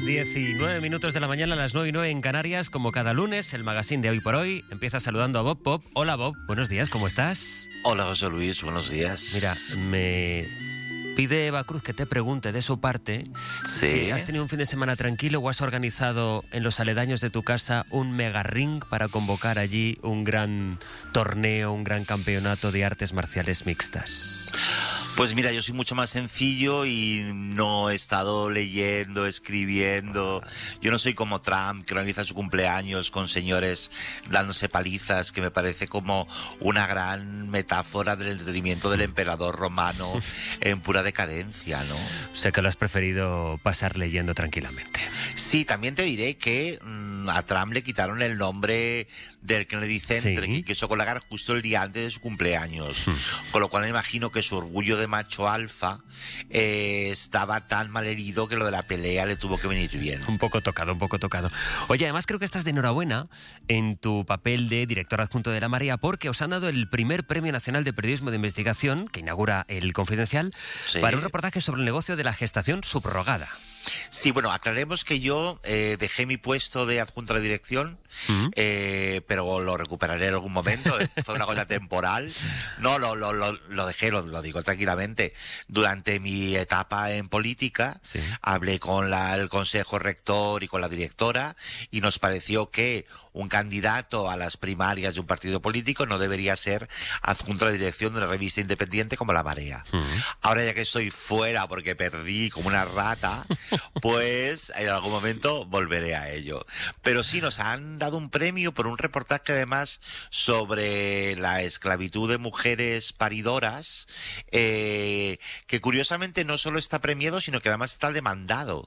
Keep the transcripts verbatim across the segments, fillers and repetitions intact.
diecinueve minutos de la mañana, a las nueve y nueve en Canarias, como cada lunes, el magazine de Hoy por Hoy empieza saludando a Bob Pop. Hola Bob, buenos días, ¿cómo estás? Hola José Luis, buenos días. Mira, me pide Eva Cruz que te pregunte de su parte ¿Sí? si has tenido un fin de semana tranquilo o has organizado en los aledaños de tu casa un mega ring para convocar allí un gran torneo, un gran campeonato de artes marciales mixtas. Pues mira, yo soy mucho más sencillo y no he estado leyendo, escribiendo. Yo no soy como Trump, que organiza su cumpleaños con señores dándose palizas, que me parece como una gran metáfora del entretenimiento del emperador romano en pura decadencia, ¿no? O sea que lo has preferido pasar leyendo tranquilamente. Sí, también te diré que mmm, a Trump le quitaron el nombre del Kennedy Center, Sí. que quiso colocar justo el día antes de su cumpleaños. Hmm. Con lo cual me imagino que su orgullo de macho alfa eh, estaba tan mal herido que lo de la pelea le tuvo que venir bien. Un poco tocado, un poco tocado. Oye, además creo que estás de enhorabuena en tu papel de director adjunto de La Marea, porque os han dado el primer Premio Nacional de Periodismo de Investigación, que inaugura El Confidencial, Sí. para un reportaje sobre el negocio de la gestación subrogada. Sí, bueno, aclaremos que yo eh, dejé mi puesto de adjunto a la dirección, Uh-huh. eh, pero lo recuperaré en algún momento. Fue una cosa temporal. No, lo, lo, lo, lo dejé, lo, lo digo tranquilamente. Durante mi etapa en política, Sí. hablé con la, el consejo rector y con la directora y nos pareció que un candidato a las primarias de un partido político no debería ser adjunto a la dirección de una revista independiente como La Marea. Uh-huh. Ahora ya que estoy fuera porque perdí como una rata, pues en algún momento volveré a ello. Pero sí, nos han dado un premio por un reportaje además sobre la esclavitud de mujeres paridoras, eh, que curiosamente no solo está premiado, sino que además está demandado.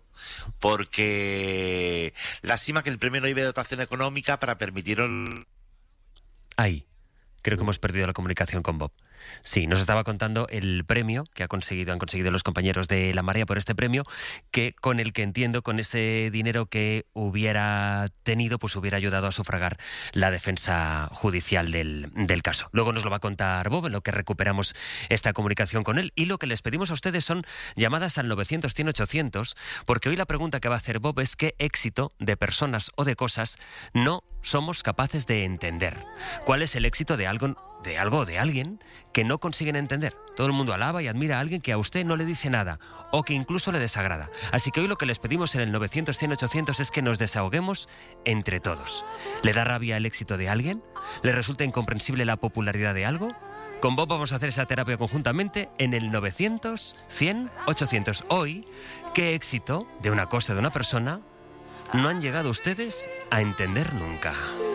Porque lástima que el premio no lleve dotación económica para permitir... Ahí, creo que hemos perdido la comunicación con Bob. Sí, nos estaba contando el premio que ha conseguido, han conseguido los compañeros de La Marea por este premio, que con el que entiendo, con ese dinero que hubiera tenido, pues hubiera ayudado a sufragar la defensa judicial del, del caso. Luego nos lo va a contar Bob, en lo que recuperamos esta comunicación con él. Y lo que les pedimos a ustedes son llamadas al novecientos cien ochocientos, porque hoy la pregunta que va a hacer Bob es qué éxito de personas o de cosas no somos capaces de entender. ¿Cuál es el éxito de algo, de algo o de alguien que no consiguen entender? Todo el mundo alaba y admira a alguien que a usted no le dice nada o que incluso le desagrada. Así que hoy lo que les pedimos en el novecientos cien ochocientos es que nos desahoguemos entre todos. ¿Le da rabia el éxito de alguien? ¿Le resulta incomprensible la popularidad de algo? Con Bob vamos a hacer esa terapia conjuntamente en el novecientos cien ochocientos. Hoy, ¿qué éxito de una cosa, de una persona, no han llegado ustedes a entender nunca?